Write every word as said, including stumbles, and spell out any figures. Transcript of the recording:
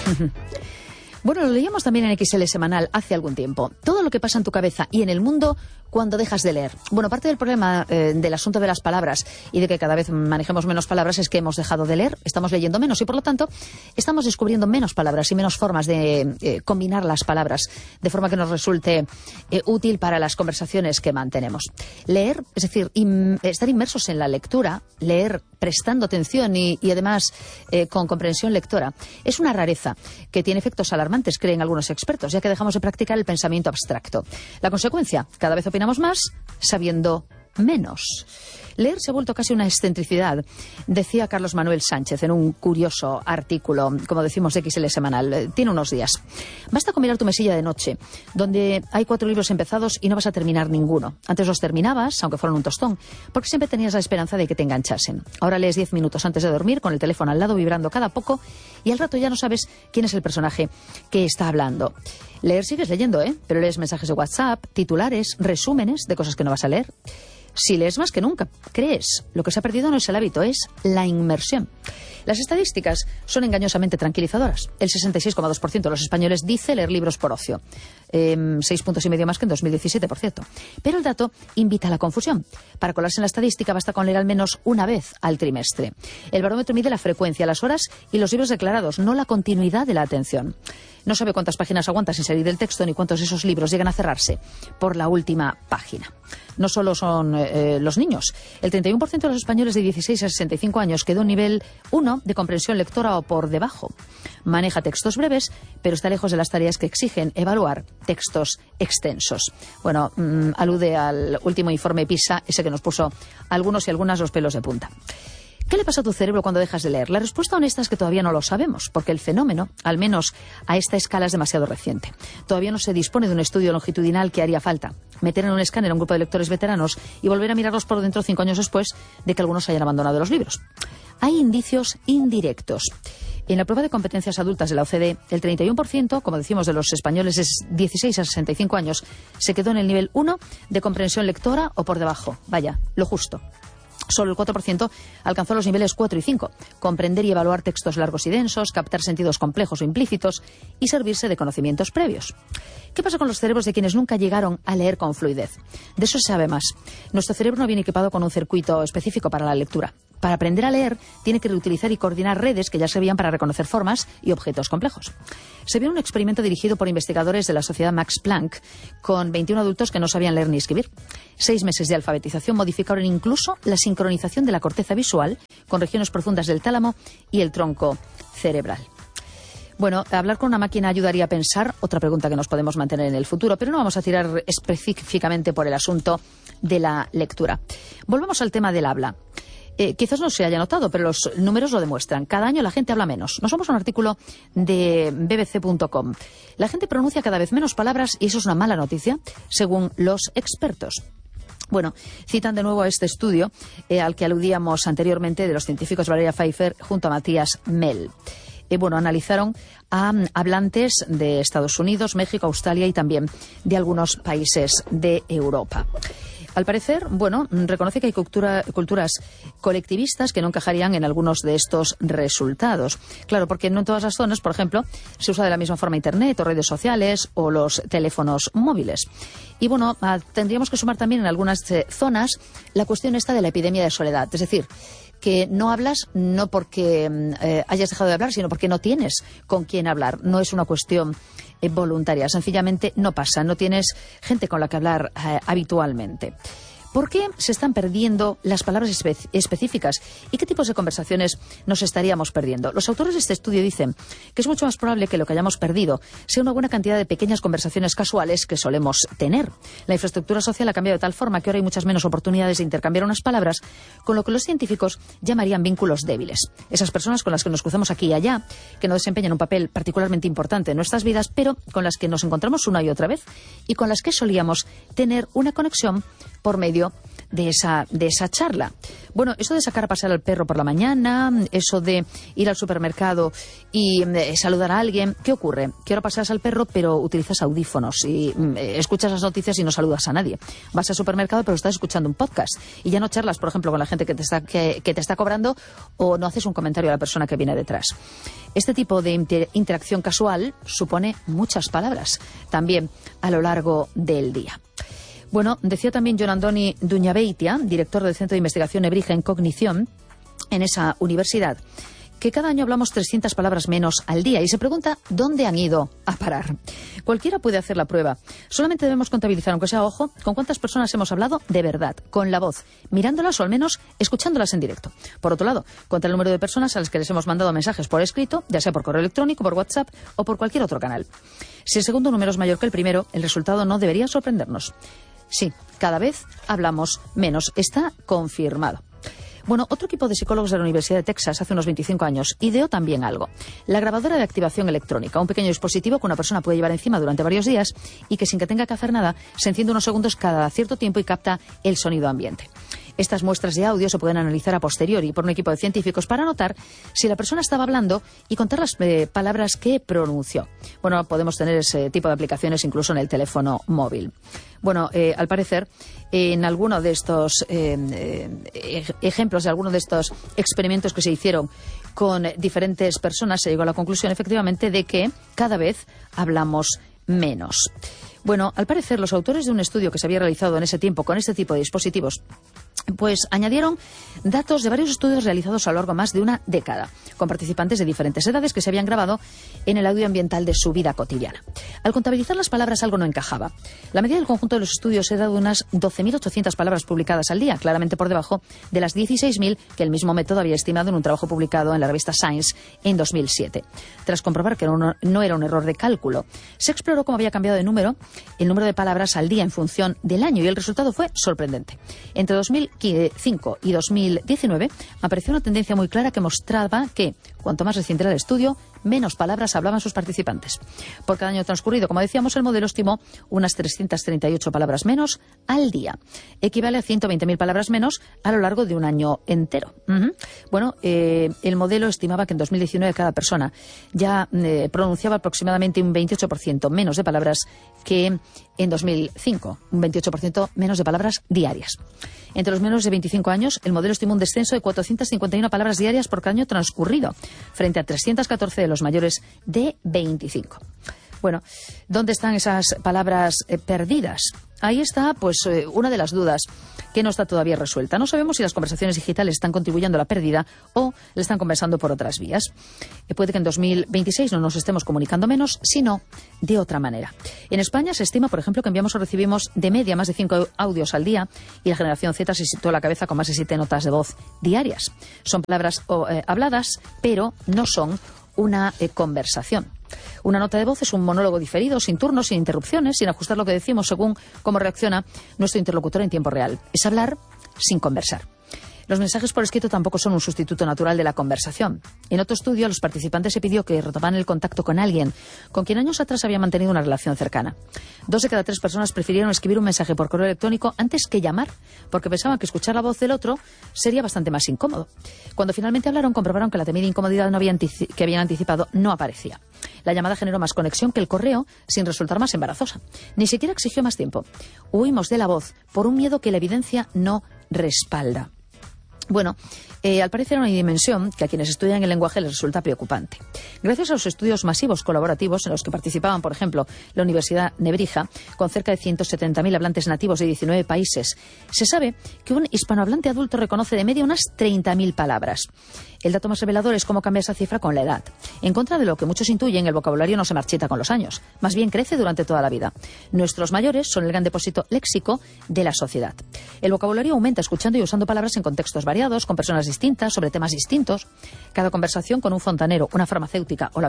Bueno, lo leíamos también en X L Semanal hace algún tiempo. Todo lo que pasa en tu cabeza y en el mundo cuando dejas de leer. Bueno, parte del problema eh, del asunto de las palabras y de que cada vez manejemos menos palabras es que hemos dejado de leer, estamos leyendo menos y por lo tanto estamos descubriendo menos palabras y menos formas de eh, combinar las palabras de forma que nos resulte eh, útil para las conversaciones que mantenemos. Leer, es decir, in, estar inmersos en la lectura, leer prestando atención y, y además eh, con comprensión lectora, es una rareza que tiene efectos alarmantes, creen algunos expertos, ya que dejamos de practicar el pensamiento abstracto. La consecuencia, cada vez opinamos más sabiendo menos. Leer se ha vuelto casi una excentricidad, decía Carlos Manuel Sánchez en un curioso artículo, como decimos, de X L Semanal. Tiene unos días. Basta con mirar tu mesilla de noche, donde hay cuatro libros empezados y no vas a terminar ninguno. Antes los terminabas, aunque fueran un tostón, porque siempre tenías la esperanza de que te enganchasen. Ahora lees diez minutos antes de dormir, con el teléfono al lado, vibrando cada poco, y al rato ya no sabes quién es el personaje que está hablando. Leer sigues leyendo, ¿eh? Pero lees mensajes de WhatsApp, titulares, resúmenes de cosas que no vas a leer. Si lees más que nunca, crees. Lo que se ha perdido no es el hábito, es la inmersión. Las estadísticas son engañosamente tranquilizadoras. El sesenta y seis coma dos por ciento de los españoles dice leer libros por ocio. Eh, seis puntos y medio más que en dos mil diecisiete, por cierto. Pero el dato invita a la confusión. Para colarse en la estadística basta con leer al menos una vez al trimestre. El barómetro mide la frecuencia, las horas y los libros declarados, no la continuidad de la atención. No sabe cuántas páginas aguanta sin salir del texto ni cuántos de esos libros llegan a cerrarse por la última página. No solo son eh, los niños. El treinta y uno por ciento de los españoles de dieciséis a sesenta y cinco años quedó en nivel uno de comprensión lectora o por debajo. Maneja textos breves, pero está lejos de las tareas que exigen evaluar textos extensos. Bueno, mmm, alude al último informe PISA, ese que nos puso algunos y algunas los pelos de punta. ¿Qué le pasa a tu cerebro cuando dejas de leer? La respuesta honesta es que todavía no lo sabemos, porque el fenómeno, al menos a esta escala, es demasiado reciente. Todavía no se dispone de un estudio longitudinal que haría falta. Meter en un escáner a un grupo de lectores veteranos y volver a mirarlos por dentro cinco años después de que algunos hayan abandonado los libros. Hay indicios indirectos. En la prueba de competencias adultas de la O C D E, el treinta y uno por ciento, como decimos, de los españoles de dieciséis a sesenta y cinco años, se quedó en el nivel uno de comprensión lectora o por debajo. Vaya, lo justo. Solo el cuatro por ciento alcanzó los niveles cuatro y cinco, comprender y evaluar textos largos y densos, captar sentidos complejos o implícitos y servirse de conocimientos previos. ¿Qué pasa con los cerebros de quienes nunca llegaron a leer con fluidez? De eso se sabe más. Nuestro cerebro no viene equipado con un circuito específico para la lectura. Para aprender a leer, tiene que reutilizar y coordinar redes que ya servían para reconocer formas y objetos complejos. Se vio un experimento dirigido por investigadores de la Sociedad Max Planck con veintiún adultos que no sabían leer ni escribir. Seis meses de alfabetización modificaron incluso la sincronización de la corteza visual con regiones profundas del tálamo y el tronco cerebral. Bueno, hablar con una máquina ayudaría a pensar, otra pregunta que nos podemos mantener en el futuro, pero no vamos a tirar específicamente por el asunto de la lectura. Volvemos al tema del habla. Eh, quizás no se haya notado, pero los números lo demuestran. Cada año la gente habla menos. Nos vamos a un artículo de B B C punto com. La gente pronuncia cada vez menos palabras y eso es una mala noticia, según los expertos. Bueno, citan de nuevo a este estudio eh, al que aludíamos anteriormente de los científicos Valeria Pfeiffer junto a Matías Mell. Eh, bueno, analizaron a um, hablantes de Estados Unidos, México, Australia y también de algunos países de Europa. Al parecer, bueno, reconoce que hay cultura, culturas colectivistas que no encajarían en algunos de estos resultados. Claro, porque no en todas las zonas, por ejemplo, se usa de la misma forma Internet o redes sociales o los teléfonos móviles. Y bueno, ah, tendríamos que sumar también en algunas eh, zonas la cuestión esta de la epidemia de soledad. Es decir, que no hablas no porque eh, hayas dejado de hablar, sino porque no tienes con quién hablar. No es una cuestión eh, voluntaria. Sencillamente no pasa. No tienes gente con la que hablar eh, habitualmente. ¿Por qué se están perdiendo las palabras espe- específicas? ¿Y qué tipos de conversaciones nos estaríamos perdiendo? Los autores de este estudio dicen que es mucho más probable que lo que hayamos perdido sea una buena cantidad de pequeñas conversaciones casuales que solemos tener. La infraestructura social ha cambiado de tal forma que ahora hay muchas menos oportunidades de intercambiar unas palabras, con lo que los científicos llamarían vínculos débiles. Esas personas con las que nos cruzamos aquí y allá, que no desempeñan un papel particularmente importante en nuestras vidas, pero con las que nos encontramos una y otra vez y con las que solíamos tener una conexión por medio de esa, de esa charla. Bueno, eso de sacar a pasear al perro por la mañana, eso de ir al supermercado y eh, saludar a alguien, ¿qué ocurre? Que ahora paseas al perro pero utilizas audífonos y eh, escuchas las noticias y no saludas a nadie. Vas al supermercado pero estás escuchando un podcast y ya no charlas, por ejemplo, con la gente que te está, que, que te está cobrando o no haces un comentario a la persona que viene detrás. Este tipo de inter interacción casual supone muchas palabras también a lo largo del día. Bueno, decía también Jon Andoni Duñabeitia, director del Centro de Investigación Nebrija en Cognición, en esa universidad, que cada año hablamos trescientas palabras menos al día y se pregunta dónde han ido a parar. Cualquiera puede hacer la prueba. Solamente debemos contabilizar, aunque sea a ojo, con cuántas personas hemos hablado de verdad, con la voz, mirándolas o al menos escuchándolas en directo. Por otro lado, contra el número de personas a las que les hemos mandado mensajes por escrito, ya sea por correo electrónico, por WhatsApp o por cualquier otro canal. Si el segundo número es mayor que el primero, el resultado no debería sorprendernos. Sí, cada vez hablamos menos. Está confirmado. Bueno, otro equipo de psicólogos de la Universidad de Texas hace unos veinticinco años ideó también algo. La grabadora de activación electrónica, un pequeño dispositivo que una persona puede llevar encima durante varios días y que sin que tenga que hacer nada se enciende unos segundos cada cierto tiempo y capta el sonido ambiente. Estas muestras de audio se pueden analizar a posteriori por un equipo de científicos para notar si la persona estaba hablando y contar las eh, palabras que pronunció. Bueno, podemos tener ese tipo de aplicaciones incluso en el teléfono móvil. Bueno, eh, al parecer, en alguno de estos eh, eh, ejemplos, de alguno de estos experimentos que se hicieron con diferentes personas, se llegó a la conclusión efectivamente de que cada vez hablamos menos. Bueno, al parecer, los autores de un estudio que se había realizado en ese tiempo con este tipo de dispositivos pues añadieron datos de varios estudios realizados a lo largo de más de una década, con participantes de diferentes edades que se habían grabado en el audio ambiental de su vida cotidiana. Al contabilizar las palabras algo no encajaba. La media del conjunto de los estudios era de unas doce mil ochocientas palabras publicadas al día, claramente por debajo de las dieciséis mil que el mismo método había estimado en un trabajo publicado en la revista Science en dos mil siete. Tras comprobar que no era un error de cálculo, se exploró cómo había cambiado de número el número de palabras al día en función del año y el resultado fue sorprendente. Entre dos mil cinco y dos mil diecinueve apareció una tendencia muy clara que mostraba que, cuanto más reciente era el estudio, menos palabras hablaban sus participantes. Por cada año transcurrido, como decíamos, el modelo estimó unas trescientas treinta y ocho palabras menos al día. Equivale a ciento veinte mil palabras menos a lo largo de un año entero. Uh-huh. Bueno, eh, el modelo estimaba que en dos mil diecinueve cada persona ya eh, pronunciaba aproximadamente un veintiocho por ciento menos de palabras que en dos mil cinco, un veintiocho por ciento menos de palabras diarias. Entre los menores de veinticinco años, el modelo estimó un descenso de cuatrocientas cincuenta y una palabras diarias por cada año transcurrido, frente a trescientas catorce de los mayores de veinticinco. Bueno, ¿dónde están esas palabras eh, perdidas? Ahí está, pues, eh, una de las dudas que no está todavía resuelta. No sabemos si las conversaciones digitales están contribuyendo a la pérdida o le están compensando por otras vías. Eh, puede que en dos mil veintiséis no nos estemos comunicando menos, sino de otra manera. En España se estima, por ejemplo, que enviamos o recibimos de media más de cinco audios al día y la generación Z se situó a la cabeza con más de siete notas de voz diarias. Son palabras oh, eh, habladas, pero no son una eh, conversación. Una nota de voz es un monólogo diferido, sin turnos, sin interrupciones, sin ajustar lo que decimos según cómo reacciona nuestro interlocutor en tiempo real. Es hablar sin conversar. Los mensajes por escrito tampoco son un sustituto natural de la conversación. En otro estudio, a los participantes se pidió que retomaran el contacto con alguien con quien años atrás habían mantenido una relación cercana. Dos de cada tres personas prefirieron escribir un mensaje por correo electrónico antes que llamar, porque pensaban que escuchar la voz del otro sería bastante más incómodo. Cuando finalmente hablaron, comprobaron que la temida incomodidad no había que habían anticipado no aparecía. La llamada generó más conexión que el correo, sin resultar más embarazosa. Ni siquiera exigió más tiempo. Huimos de la voz por un miedo que la evidencia no respalda. Bueno, eh, al parecer hay una dimensión que a quienes estudian el lenguaje les resulta preocupante. Gracias a los estudios masivos colaborativos en los que participaban, por ejemplo, la Universidad Nebrija, con cerca de ciento setenta mil hablantes nativos de diecinueve países, se sabe que un hispanohablante adulto reconoce de media unas treinta mil palabras. El dato más revelador es cómo cambia esa cifra con la edad. En contra de lo que muchos intuyen, el vocabulario no se marchita con los años, más bien crece durante toda la vida. Nuestros mayores son el gran depósito léxico de la sociedad. El vocabulario aumenta escuchando y usando palabras en contextos variados, con personas distintas, sobre temas distintos. Cada conversación con un fontanero, una farmacéutica o la